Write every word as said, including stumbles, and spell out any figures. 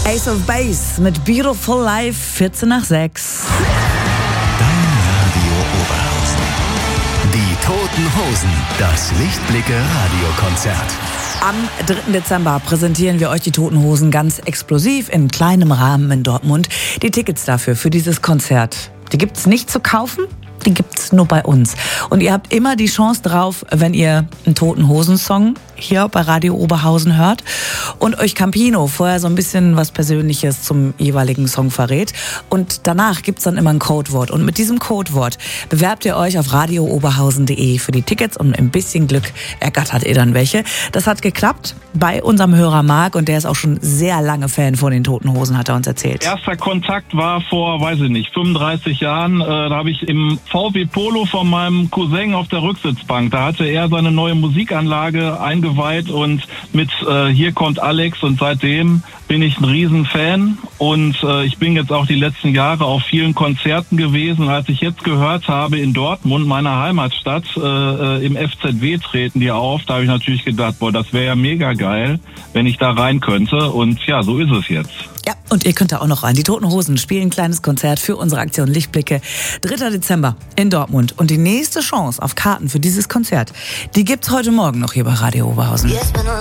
Ace of Base mit Beautiful Life, vierzehn nach sechs. Dein Radio Oberhausen. Die Toten Hosen, das Lichtblicke-Radiokonzert. Am dritten Dezember präsentieren wir euch die Toten Hosen ganz exklusiv in kleinem Rahmen in Dortmund. Die Tickets dafür, für dieses Konzert, die gibt's nicht zu kaufen. Die gibt's nur bei uns. Und ihr habt immer die Chance drauf, wenn ihr einen Toten Hosen-Song hier bei Radio Oberhausen hört und euch Campino vorher so ein bisschen was Persönliches zum jeweiligen Song verrät. Und danach gibt's dann immer ein Codewort. Und mit diesem Codewort bewerbt ihr euch auf radio oberhausen punkt de für die Tickets und ein bisschen Glück ergattert ihr dann welche. Das hat geklappt bei unserem Hörer Marc und der ist auch schon sehr lange Fan von den Toten Hosen, hat er uns erzählt. Erster Kontakt war vor, weiß ich nicht, fünfunddreißig Jahren. Äh, da habe ich im V W Polo von meinem Cousin auf der Rücksitzbank. Da hatte er seine neue Musikanlage eingeweiht und mit äh, Hier kommt Alex, und seitdem bin ich ein Riesenfan und äh, ich bin jetzt auch die letzten Jahre auf vielen Konzerten gewesen. Als ich jetzt gehört habe, in Dortmund, meiner Heimatstadt, äh, im F Z W treten die auf, da habe ich natürlich gedacht, boah, das wäre ja mega geil, wenn ich da rein könnte, und ja, so ist es jetzt. Ja, und ihr könnt da auch noch rein. Die Toten Hosen spielen ein kleines Konzert für unsere Aktion Lichtblicke. dritter Dezember in Dortmund. Und die nächste Chance auf Karten für dieses Konzert, die gibt's heute Morgen noch hier bei Radio Oberhausen.